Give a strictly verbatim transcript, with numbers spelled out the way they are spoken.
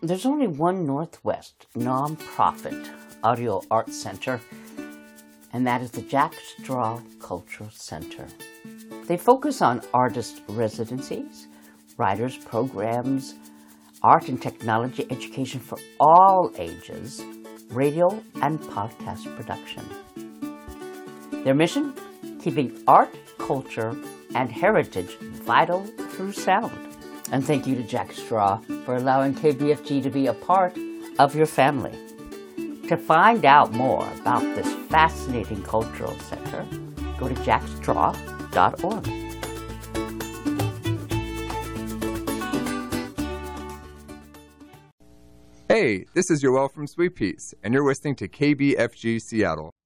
There's only one Northwest nonprofit audio arts center, and that is the Jack Straw Cultural Center. They focus on artist residencies, writers programs, art and technology education for all ages, radio and podcast production. Their mission? Keeping art, culture, and heritage vital through sound. And thank you to Jack Straw for allowing K B F G to be a part of your family. To find out more about this fascinating cultural center, go to jack straw dot org. Hey, this is Yoel from Sweet Peas, and you're listening to K B F G Seattle.